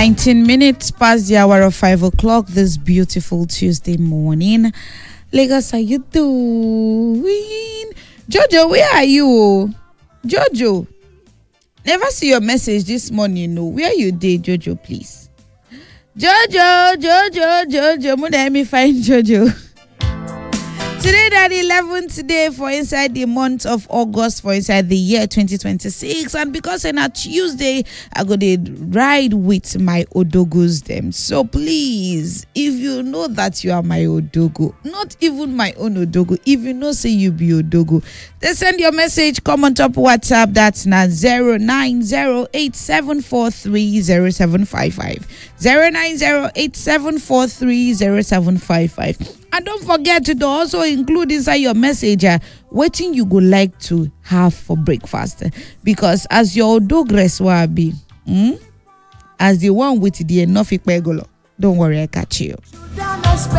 19 minutes past the hour of 5 o'clock this beautiful Tuesday morning. Lagos, how you doing? Jojo, where are you? Jojo, never see your message this morning. No, where you did, Jojo, please? Jojo, let me find Jojo. Today, that 11th day for inside the month of August, for inside the year 2026. And because on a Tuesday, I go to ride with my Odogus them. So please, if you know that you are my Odogo, not even my own Odogo, if you know say you be Odogo, then send your message, come on top WhatsApp. That's now 09087430755. 09087430755. And don't forget to also include inside your message what thing you would like to have for breakfast. Because as your dogress will be, as the one with the enough pegolo, don't worry, I catch you.